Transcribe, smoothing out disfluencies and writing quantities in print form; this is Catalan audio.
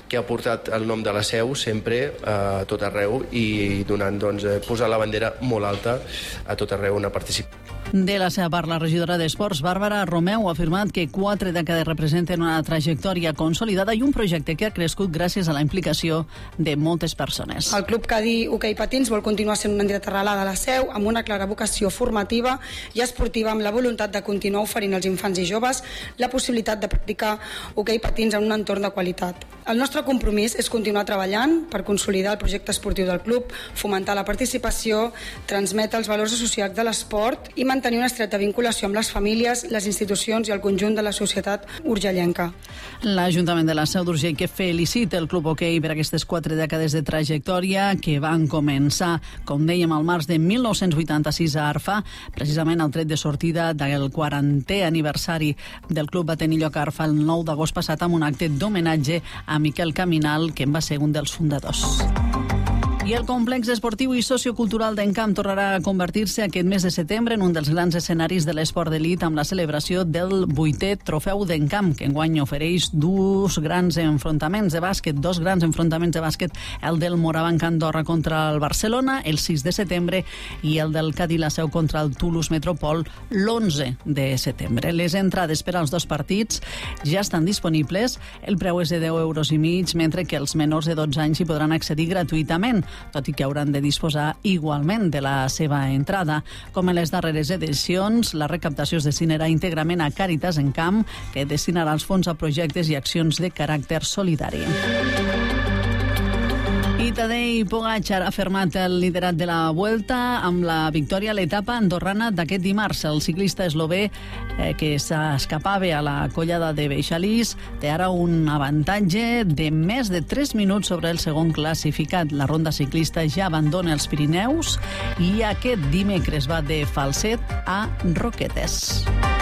que ha portat el nom de la Seu sempre a tot arreu i donant, posar la bandera molt alta a tot arreu on ha participat. De la seva part, la regidora d'Esports, Bàrbara Romeu, ha afirmat que 4 dècades representen una trajectòria consolidada i un projecte que ha crescut gràcies a la implicació de moltes persones. El Club Cadí Hoquei Patins vol continuar sent una entitat arrelada a la Seu amb una clara vocació formativa i esportiva, amb la voluntat de continuar oferint als infants i joves la possibilitat de practicar hoquei patins en un entorn de qualitat. El nostre compromís és continuar treballant per consolidar el projecte esportiu del club, fomentar la participació, transmetre els valors associats de l'esport i mantenir una estreta vinculació amb les famílies, les institucions i el conjunt de la societat urgellenca. L'Ajuntament de la Seu d'Urgell que felicita el Club Hoquei per aquestes 4 dècades de trajectòria que van començar, com dèiem, al març de 1986 a Arfa. Precisament el tret de sortida del 40è aniversari del club va tenir lloc a Arfa el 9 d'agost passat amb un acte d'homenatge a Miquel Caminal, que en va ser un dels fundadors. I el complex esportiu i sociocultural d'Encamp tornarà a convertir-se aquest mes de setembre en un dels grans escenaris de l'esport d'elit amb la celebració del 8è Trofeu d'Encamp, que enguany ofereix dos grans enfrontaments de bàsquet, el del Morabanc Andorra contra el Barcelona el 6 de setembre i el del Cadí la Seu contra el Toulouse Metropol l'11 de setembre. Les entrades per als dos partits ja estan disponibles, el preu és de 10,5 €, mentre que els menors de 12 anys hi podran accedir gratuïtament, tot i que hauran de disposar igualment de la seva entrada. Com en les darreres edicions, la recaptació es destinarà íntegrament a Càritas Encamp, que destinarà els fons a projectes i accions de caràcter solidari. I Tadej Pogačar ha fermat el liderat de la Vuelta amb la victòria a l'etapa andorrana d'aquest dimarts. El ciclista eslové que s'escapava a la collada de Beixalís té ara un avantatge de més de 3 minuts sobre el segon classificat. La ronda ciclista ja abandona els Pirineus i aquest dimecres va de Falset a Roquetes.